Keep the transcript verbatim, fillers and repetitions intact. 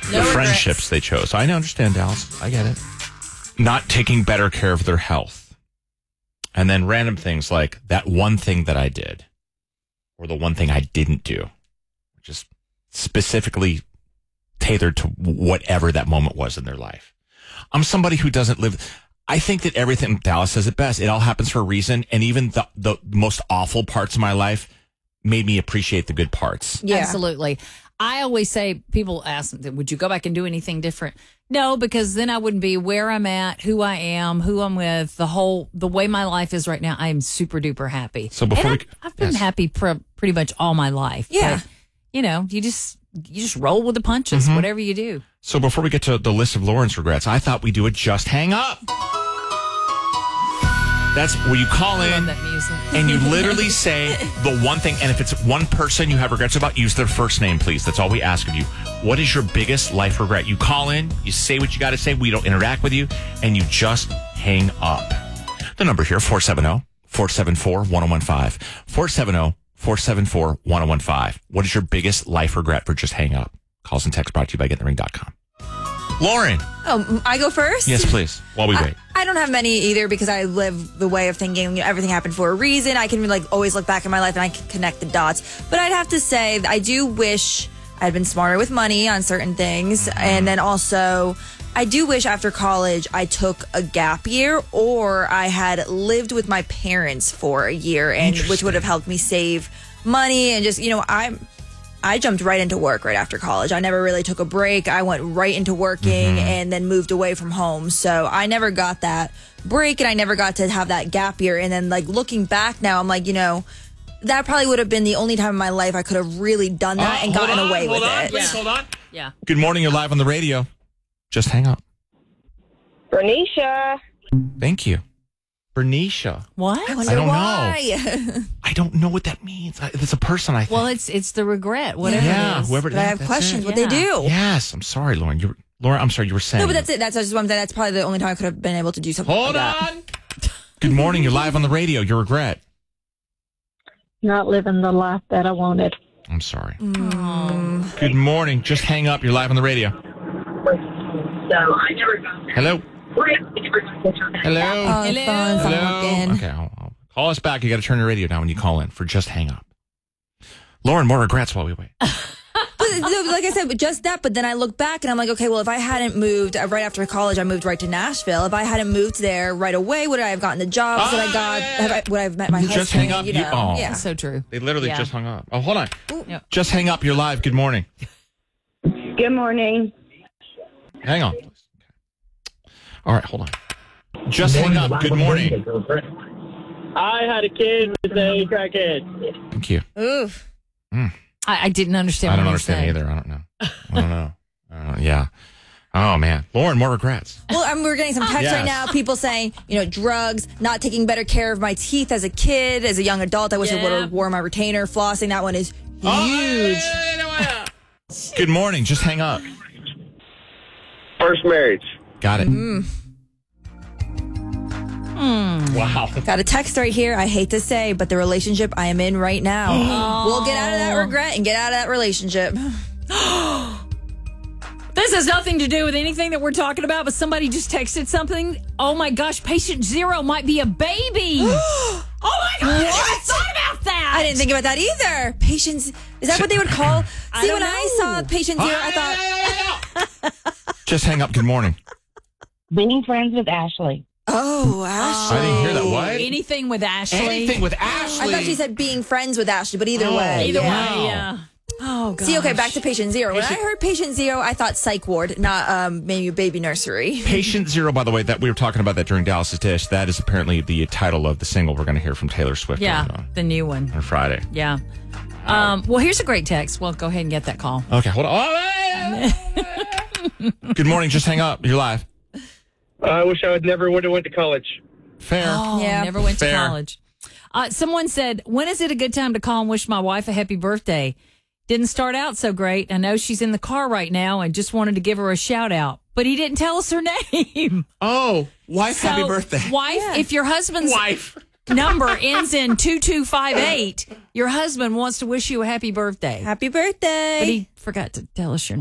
No the regrets. friendships they chose. I understand, Dallas. I get it. Not taking better care of their health. And then random things like that one thing that I did or the one thing I didn't do. Just specifically tailored to whatever that moment was in their life. I'm somebody who doesn't live... I think that everything, Dallas says it best, it all happens for a reason. And even the, the most awful parts of my life made me appreciate the good parts. Yeah. Absolutely. I always say, people ask, would you go back and do anything different? No, because then I wouldn't be where I'm at, who I am, who I'm with, the whole, the way my life is right now. I am super duper happy. So before and we, I've, I've been yes. happy pr- pretty much all my life. Yeah. But, you know, you just, you just roll with the punches, Mm-hmm. whatever you do. So before we get to the list of Lauren's regrets, I thought we'd do a Just Hang Up. That's where you call I love in that music. and you literally say the one thing. And if it's one person you have regrets about, use their first name, please. That's all we ask of you. What is your biggest life regret? You call in, you say what you got to say. We don't interact with you, and you just hang up. The number here, four seven zero, four seven four, one zero one five. four seven zero, four seven four, one zero one five. What is your biggest life regret for just hang up? Calls and text brought to you by get the ring dot com. Lauren. Oh, I go first? Yes, please. While we wait. I, I don't have many either because I live the way of thinking, you know, everything happened for a reason. I can like always look back in my life and I can connect the dots. But I'd have to say I do wish I'd been smarter with money on certain things. And then also I do wish after college I took a gap year or I had lived with my parents for a year, and which would have helped me save money and just, you know, I'm I jumped right into work right after college. I never really took a break. I went right into working Mm-hmm. and then moved away from home. So I never got that break and I never got to have that gap year. And then like looking back now, I'm like, you know, that probably would have been the only time in my life I could have really done that Oh, and hold gotten on, away hold with on, it. Please, hold on. Yeah. Good morning. You're live on the radio. Just hang up. Bernicia. Thank you. Bernicia. What? I wonder I don't why. I don't know what that means. I, it's a person, I think. Well, it's it's the regret, whatever yeah, it is. whoever. But I have that's questions it. what Yeah. they do. Yes, I'm sorry, Lauren. You, Lauren, I'm sorry. You were saying. No, but that's it. That's just what I'm saying. That's probably the only time I could have been able to do something Hold like that. on. Good morning. You're live on the radio. Your regret. Not living the life that I wanted. I'm sorry. Mm. Good morning. Just hang up. You're live on the radio. So I never got Hello. Hello. Oh, Hello? phone's not Hello. working. Okay, I'll, I'll call us back. You got to turn your radio down when you call in for Just Hang Up. Lauren, more regrets while we wait. But, no, like I said, but just that. But then I look back and I'm like, okay, well, if I hadn't moved uh, right after college, I moved right to Nashville. If I hadn't moved there right away, would I have gotten the jobs that I got? Have I, would I have met my husband? Just hang up. You You- know, oh. yeah. That's so true. They literally Yeah. just hung up. Oh, hold on. Yeah. Just hang up. You're live. Good morning. Good morning. Hang on. All right, hold on. Just hang up. Good morning. I had a kid with a crackhead. Thank you. Oof. I, I didn't understand I don't what understand you said. either. I don't know. I don't know. I don't know. Yeah. Oh, man. Lauren, more regrets. Well, I mean, we're getting some texts Yes. right now. People saying, you know, drugs, not taking better care of my teeth as a kid, as a young adult. I wish I Yeah. would have worn my retainer. Flossing, that one is huge. Good morning. Just hang up. First marriage. Got it. Mm. Wow. Got a text right here. I hate to say, but the relationship I am in right now. We'll get out of that regret and get out of that relationship. This has nothing to do with anything that we're talking about, but somebody just texted something. Oh my gosh, patient zero might be a baby. Oh my God, I never thought about that. I didn't think about that either. Patience, is that what they would call? I See, don't when I know. saw patient zero, I thought, Just hang up. Good morning. Being friends with Ashley. oh, Ashley. I didn't hear that. What? Anything with Ashley. Anything with Ashley. I thought she said being friends with Ashley, but either Oh, way. Either yeah. way, yeah. Oh, God. See, okay, back to patient zero. When I Patient- heard patient zero, I thought psych ward, not um, maybe baby nursery. Patient Zero, by the way, that we were talking about that during Dallas's Dish. That is apparently the title of the single we're going to hear from Taylor Swift Yeah, on, uh, the new one. on Friday. Yeah. Um, well, here's a great text. Well, go ahead and get that call. Okay, hold on. Oh, Good morning. Just hang up. You're live. I wish I would never would have went to college. Fair. Oh, Yeah. never went Fair. to college. Uh, someone said, when is it a good time to call and wish my wife a happy birthday? Didn't start out so great. I know she's in the car right now and just wanted to give her a shout out, but he didn't tell us her name. Oh, wife, So, happy birthday. Wife, if your husband's Wife. number ends in two two five eight, your husband wants to wish you a happy birthday. Happy birthday. But he forgot to tell us your